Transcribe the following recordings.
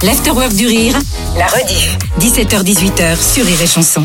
L'Afterwork du Rire, la rediff. 17h-18h sur Rire et Chanson.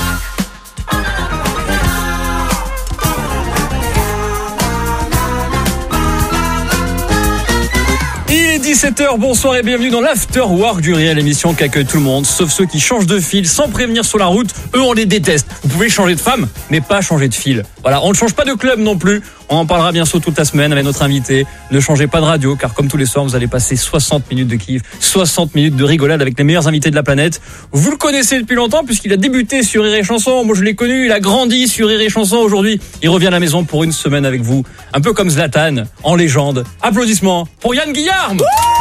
Il est 17h, bonsoir et bienvenue dans l'Afterwork du Rire, l'émission qui accueille tout le monde, sauf ceux qui changent de fil sans prévenir sur la route. Eux, on les déteste. Vous pouvez changer de femme, mais pas changer de fil. Voilà, on ne change pas de club non plus. On en parlera bien sûr toute la semaine avec notre invité. Ne changez pas de radio, car comme tous les soirs, vous allez passer 60 minutes de kiff, 60 minutes de rigolade avec les meilleurs invités de la planète. Vous le connaissez depuis longtemps puisqu'il a débuté sur Rire et Chanson. Moi, je l'ai connu, il a grandi sur Rire et Chanson. Aujourd'hui, il revient à la maison pour une semaine avec vous. Un peu comme Zlatan, en légende. Applaudissements pour Yann Guillarme.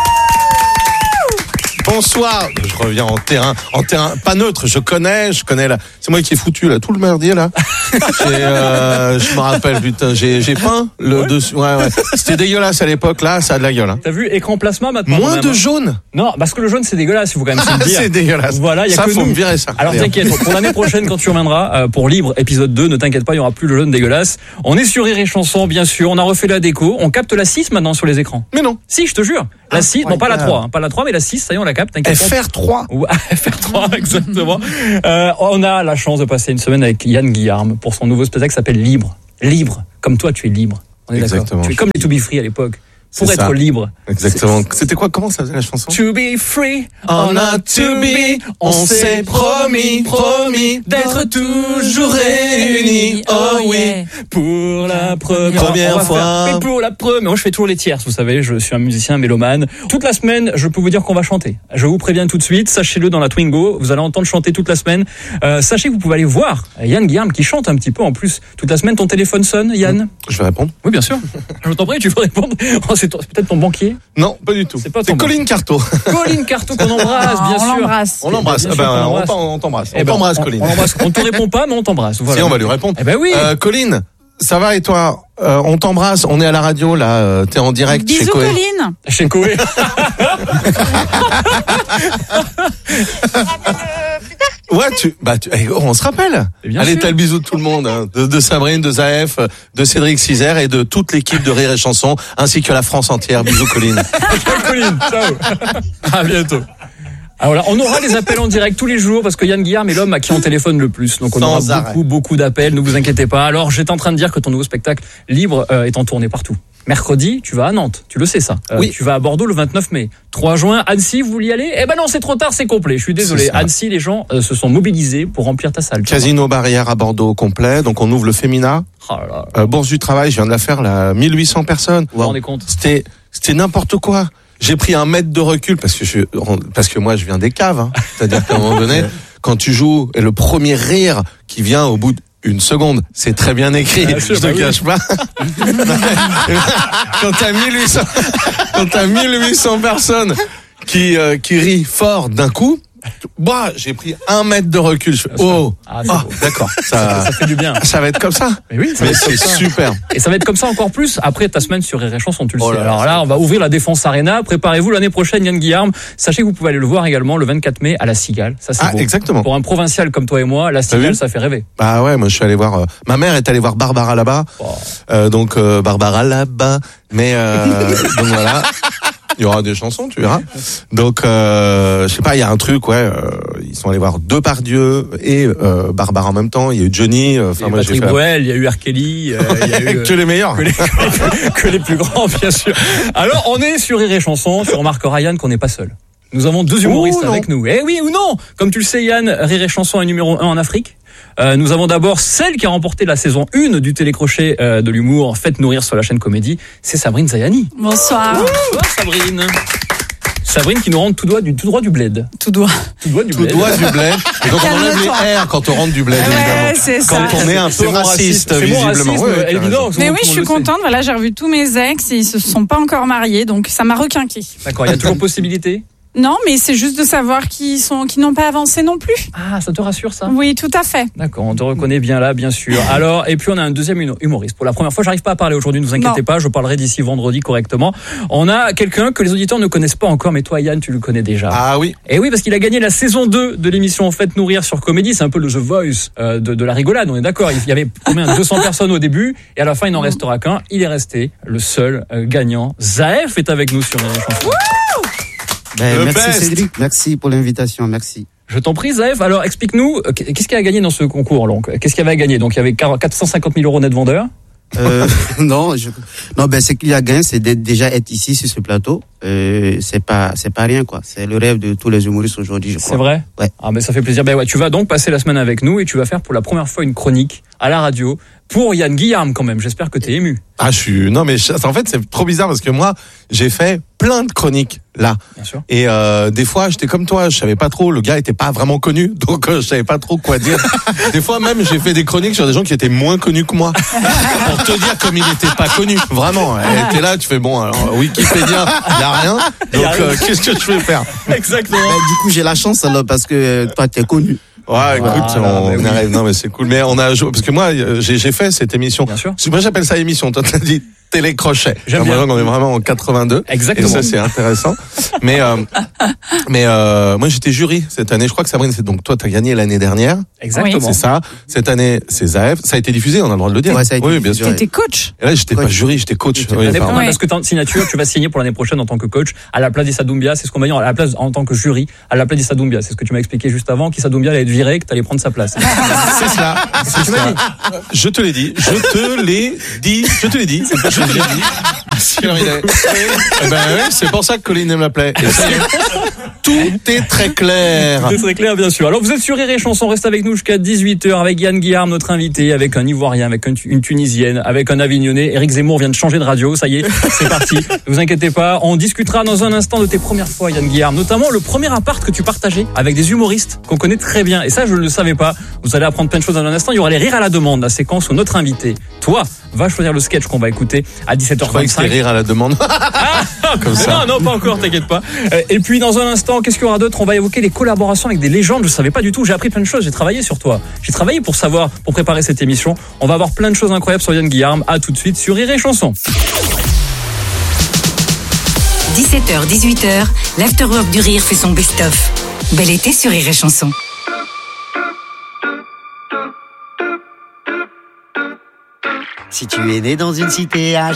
Bonsoir, je reviens en terrain pas neutre, je connais là. C'est moi qui ai foutu là tout le merdier là. Je me rappelle, putain, j'ai peint le dessus. Ouais. C'était dégueulasse à l'époque là, ça a de la gueule. Hein. T'as vu écran plasma maintenant? Moins de jaune. Non, parce que le jaune c'est dégueulasse, il faut quand même se le dire. C'est dégueulasse. Voilà, y a ça que faut nous. me virer ça. Alors t'inquiète, pour l'année prochaine quand tu reviendras pour Libre épisode 2, ne t'inquiète pas, il y aura plus le jaune dégueulasse. On est sur Rire et Chanson bien sûr, on a refait la déco, on capte la 6 maintenant sur les écrans. Mais non. Si, je te jure. La 6, non pas la 3, pas la 3 mais la 6, ça y est, on la capte, t'inquiète. FR3. Ouais, FR3 exactement. On a la chance de passer une semaine avec Yann Guillarme pour son nouveau spectacle qui s'appelle Libre. Libre, comme toi tu es libre. On est d'accord. Tu es comme les To Be Free à l'époque. Pour être libre. Exactement. C'était quoi? Comment ça faisait la chanson? To be free, on a to be. On s'est promis d'être toujours réunis. Oh oui, pour la première fois. Et pour la première. Moi, je fais toujours les tierces. Vous savez, je suis un musicien mélomane. Toute la semaine, je peux vous dire qu'on va chanter. Je vous préviens tout de suite. Sachez-le dans la Twingo. Vous allez entendre chanter toute la semaine. Sachez que vous pouvez aller voir Yann Guillarme qui chante un petit peu en plus toute la semaine. Ton téléphone sonne, Yann? Je vais répondre. Oui, bien sûr. Je t'en prie, tu veux répondre. C'est peut-être ton banquier? Non, pas du tout. C'est Colline Carto. Colline Carto qu'on embrasse, bien sûr. On l'embrasse. On t'embrasse. On t'embrasse, Colline. On te répond pas, mais on t'embrasse. Voilà. Si, on va lui répondre. Eh ben oui. Colline, ça va et toi? On t'embrasse. On est à la radio là. T'es en direct. Bisous, chez Coé. Colline. Chez Coé. Ouais, on se rappelle. Allez, t'as le bisou de tout le monde, hein, de Sabrine, de Zaef, de Cédric Cizer et de toute l'équipe de Rire et Chanson, ainsi que la France entière. Bisous, Colline. Colline, ciao. À bientôt. Alors là, on aura les appels en direct tous les jours parce que Yann Guillarme est l'homme à qui on téléphone le plus. Donc on aura beaucoup d'appels, ne vous inquiétez pas. Alors j'étais en train de dire que ton nouveau spectacle Libre est en tournée partout. Mercredi, tu vas à Nantes, tu le sais ça. Oui. Tu vas à Bordeaux le 29 mai. 3 juin, Annecy, vous voulez y aller? Eh ben non, c'est trop tard, c'est complet. Je suis désolé. Annecy, les gens se sont mobilisés pour remplir ta salle. Casino Barrière à Bordeaux complet. Donc on ouvre le Fémina. Oh là là. Bourse du Travail, je viens de la faire là, 1800 personnes. Vous vous rendez compte? C'était n'importe quoi. J'ai pris 1 mètre de recul parce que moi je viens des caves. Hein. C'est-à-dire qu'à un moment donné, quand tu joues et le premier rire qui vient au bout d'une seconde, c'est très bien écrit. Je te cache pas. Quand t'as 1800 personnes qui rient fort d'un coup. Bah, j'ai pris 1 mètre de recul. D'accord. Ça fait du bien. Ça va être comme ça. Mais oui, c'est super. Et ça va être comme ça encore plus après ta semaine sur Rire et Chanson, tu le sais. Alors là, on va ouvrir la Défense Arena. Préparez-vous l'année prochaine, Yann Guillarme. Sachez que vous pouvez aller le voir également le 24 mai à la Cigale. Ça, c'est beau. Exactement. Pour un provincial comme toi et moi, la Cigale, ça fait rêver. Bah ouais, moi je suis allé voir. Ma mère est allée voir Barbara là-bas. Donc Barbara là-bas. Mais donc voilà. Il y aura des chansons, tu verras. Donc, je sais pas, il y a un truc, ils sont allés voir Depardieu et Barbara en même temps. Il y a eu Johnny. Il y a eu Patrick Bruel, il y a eu R. Kelly. Il y a eu que les meilleurs. Que les plus grands, bien sûr. Alors, on est sur Rire et Chanson. Tu remarqueras, Yann, qu'on n'est pas seul. Nous avons 2 humoristes avec nous. Eh oui ou non? Comme tu le sais, Yann, Rire et Chanson est numéro 1 en Afrique. Nous avons d'abord celle qui a remporté la saison 1 du télécrochet de l'humour Faites nourrir sur la chaîne Comédie, c'est Sabrine Zayani. Bonsoir. Bonsoir Sabrine. Sabrine qui nous rentre tout droit du bled. Tout droit du bled. Et donc on enlève les R quand on rentre du bled, évidemment. C'est ça. Quand on est un peu raciste, visiblement. Évident. Mais oui, je suis contente. Voilà, j'ai revu tous mes ex et ils se sont pas encore mariés, donc ça m'a requinqué. D'accord, il y a toujours possibilité? Non, mais c'est juste de savoir qui n'ont pas avancé non plus. Ah, ça te rassure ça? Oui, tout à fait. D'accord, on te reconnaît bien là, bien sûr. Alors, et puis on a un deuxième humoriste. Pour la première fois, j'arrive pas à parler aujourd'hui, ne vous inquiétez pas, je parlerai d'ici vendredi correctement. On a quelqu'un que les auditeurs ne connaissent pas encore, mais toi Yann, tu le connais déjà. Ah oui. Et oui, parce qu'il a gagné la saison 2 de l'émission Faites nourrir sur Comédie, c'est un peu le The Voice de la rigolade, on est d'accord. Il y avait combien 200 personnes au début, et à la fin il n'en restera qu'un. Il est resté le seul gagnant. Zaef est avec nous sur les chansons. Le Merci best. Cédric, merci pour l'invitation, merci. Je t'en prie, Zaev. Alors, explique-nous, qu'est-ce qu'il y a à gagner dans ce concours, donc? Qu'est-ce qu'il y avait à gagner? Donc, il y avait 450 000 euros net vendeur. Non, ce qu'il y a gagné, c'est déjà être ici sur ce plateau. C'est pas rien, quoi. C'est le rêve de tous les humoristes aujourd'hui, je crois. C'est vrai? Ouais. Ah, mais ça fait plaisir. Ben ouais, tu vas donc passer la semaine avec nous et tu vas faire pour la première fois une chronique à la radio pour Yann Guillarme, quand même. J'espère que t'es ému. Ah, non, mais en fait, c'est trop bizarre parce que moi, j'ai fait plein de chroniques là. Bien sûr. Et des fois, j'étais comme toi, je savais pas trop. Le gars était pas vraiment connu, donc je savais pas trop quoi dire. Des fois, même, j'ai fait des chroniques sur des gens qui étaient moins connus que moi, pour te dire comme il était pas connu. Vraiment, t'es là, tu fais bon. Alors Wikipédia, y a rien. Donc qu'est-ce que je vais faire? Exactement. Du coup, j'ai la chance alors parce que toi, t'es connu. Ouais, écoute, on arrive. Non, mais c'est cool. Mais on a joué, parce que moi, j'ai fait cette émission. Bien sûr. Moi, j'appelle ça émission. Toi, t'as dit télécrochet. J'aime bien. On est vraiment en 82. Exactement. Et ça, c'est intéressant. mais moi, j'étais jury cette année. Je crois que Sabrine, c'est donc toi, t'as gagné l'année dernière. Exactement. C'est ça. Cette année, c'est Zaev. Ça a été diffusé, on a le droit de le dire. Ouais, ça a été oui, bien diffusé. sûr. T'étais coach. Et là, j'étais pas jury, j'étais coach. Oui, L'année pardon. prochaine, parce que t'as une signature, tu vas signer pour l'année prochaine en tant que coach à la place d'Issa Doumbia. C'est ce qu'on m'a dit, à la place, en tant que jury, à la place d'Issa Doumbia. C'est ce que tu m'as expliqué juste avant, qu'Issa Doumbia allait être viré, que t'allais prendre sa place. C'est cela. C'est cela. Je te l'ai dit. Je te l'ai dit. C'est terminé. Eh ben ouais, c'est pour ça que Colline m'appelait. Et ça y est. Tout est très clair. C'est très clair, bien sûr. Alors, vous êtes sur Rire et Chanson. Reste avec nous jusqu'à 18h avec Yann Guillarme, notre invité, avec un Ivoirien, avec une Tunisienne, avec un Avignonnais. Éric Zemmour vient de changer de radio. Ça y est, c'est parti. Ne vous inquiétez pas. On discutera dans un instant de tes premières fois, Yann Guillarme. Notamment le premier appart que tu partageais avec des humoristes qu'on connaît très bien. Et ça, je ne le savais pas. Vous allez apprendre plein de choses dans un instant. Il y aura les rires à la demande, la séquence où notre invité, toi, va choisir le sketch qu'on va écouter à 17h25. Je croyais que c'était rire à la demande. Comme ça. Non, pas encore, t'inquiète pas. Et puis dans un instant, qu'est-ce qu'il y aura d'autre? On va évoquer les collaborations avec des légendes. Je savais pas du tout. J'ai appris plein de choses. J'ai travaillé sur toi. J'ai travaillé pour savoir, pour préparer cette émission. On va avoir plein de choses incroyables sur Yann Guillarme. À tout de suite sur Rire et Chanson. 17h, 18h, l'Afterwork du Rire fait son best-of. Bel été sur Rire et Chanson. Si tu es né dans une cité